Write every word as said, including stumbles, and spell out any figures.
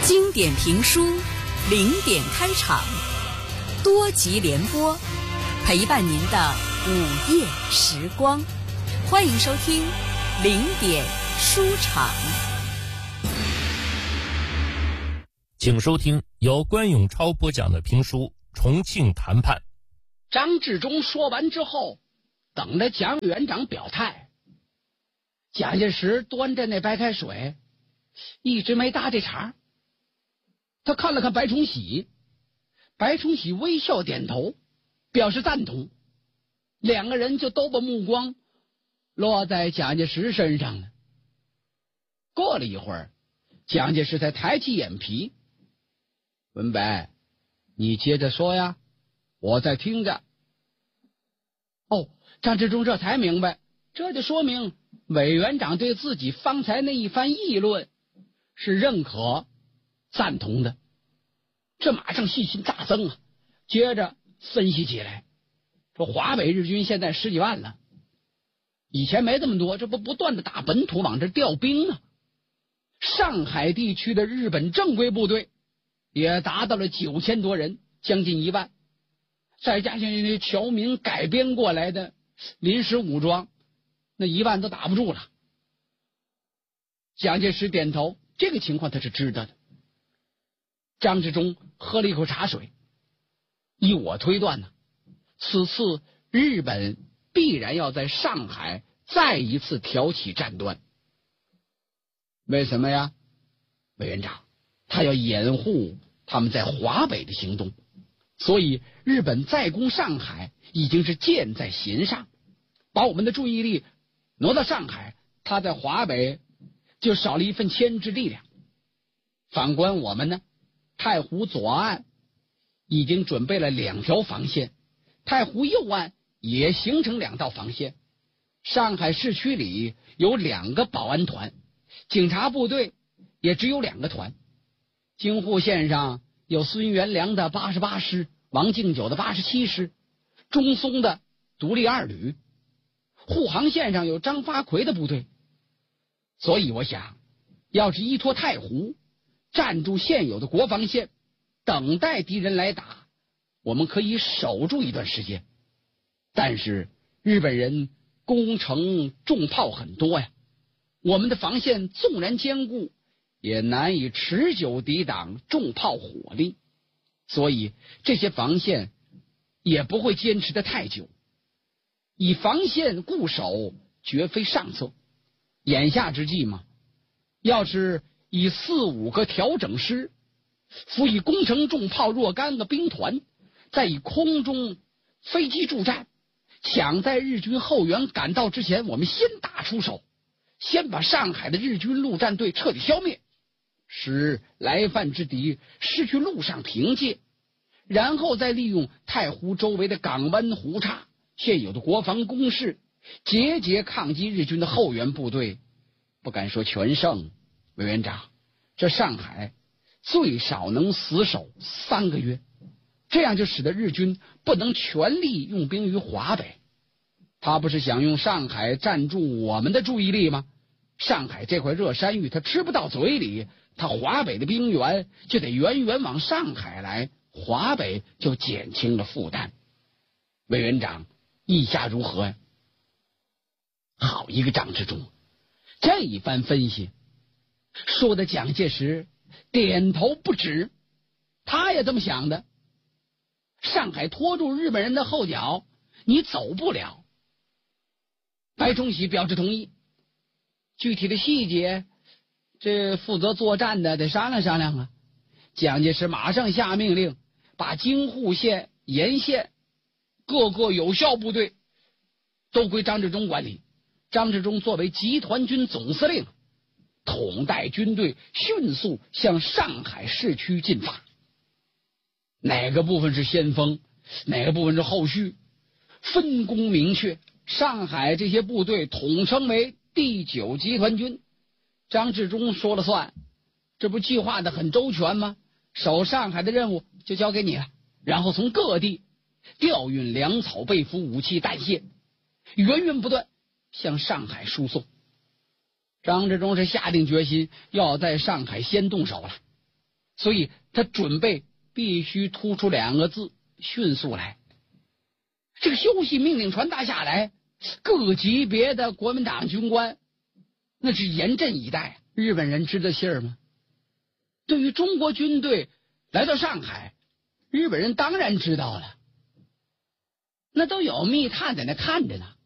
经典评书，零点开场，多集联播，陪伴您的午夜时光。欢迎收听零点书场。 请收听由关永超播讲的评书《重庆谈判》。 张治中说完之后，等着蒋委员长表态。蒋介石端着那白开水，一直没搭这茬。他看了看白崇禧，白崇禧微笑点头，表示赞同。两个人就都把目光落在蒋介石身上了。过了一会儿，蒋介石才抬起眼皮：“文白，你接着说呀，我在听着。”哦，张治中这才明白，这就说明委员长对自己方才那一番议论是认可、赞同的。这马上信心大增啊！接着分析起来，说华北日军现在十几万了，以前没这么多，这不不断的打本土往这调兵啊。上海地区的日本正规部队也达到了九千多人，将近一万，再加上那些侨民改编过来的临时武装，那一万都打不住了。蒋介石点头，这个情况他是知道的。张治中喝了一口茶水，依我推断呢，此次日本必然要在上海再一次挑起战端。为什么呀？委员长，他要掩护他们在华北的行动，所以日本再攻上海已经是箭在弦上，把我们的注意力挪到上海，他在华北就少了一份牵制力量。反观我们呢，太湖左岸已经准备了两条防线，太湖右岸也形成两道防线。上海市区里有两个保安团，警察部队也只有两个团。京沪线上有孙元良的八十八师，王敬久的八十七师，中松的独立二旅。沪杭线上有张发奎的部队。所以我想，要是依托太湖，站住现有的国防线，等待敌人来打，我们可以守住一段时间。但是日本人攻城重炮很多呀，我们的防线纵然坚固，也难以持久抵挡重炮火力，所以这些防线也不会坚持得太久。以防线固守绝非上策。眼下之际嘛，要是以四五个调整师，辅以攻城重炮若干个兵团，再以空中飞机助战，抢在日军后援赶到之前，我们先打出手，先把上海的日军陆战队彻底消灭，使来犯之敌失去陆上凭借，然后再利用太湖周围的港湾湖岔现有的国防工事，节节抗击日军的后援部队。不敢说全胜，委员长，这上海最少能死守三个月，这样就使得日军不能全力用兵于华北。他不是想用上海占住我们的注意力吗？上海这块热山芋他吃不到嘴里，他华北的兵源就得源源往上海来，华北就减轻了负担。委员长意下如何呀？好一个张治中，这一番分析说的蒋介石点头不止，他也这么想的。上海拖住日本人的后脚，你走不了。白崇禧表示同意，具体的细节，这负责作战的得商量商量啊。蒋介石马上下命令，把京沪线沿线各个有效部队都归张治中管理。张治中作为集团军总司令，统带军队迅速向上海市区进发。哪个部分是先锋，哪个部分是后续，分工明确。上海这些部队统称为第九集团军，张治中说了算，这不计划的很周全吗？守上海的任务就交给你了，然后从各地调运粮草、被俘、武器、弹械，源源不断向上海输送。张治中是下定决心要在上海先动手了。 所以他准备必须突出两个字：迅速来。这个休息命令传达下来，各级别的国民党军官那是严阵以待。日本人知道信儿吗？对于中国军队来到上海，日本人当然知道了，那都有密探在那看着呢。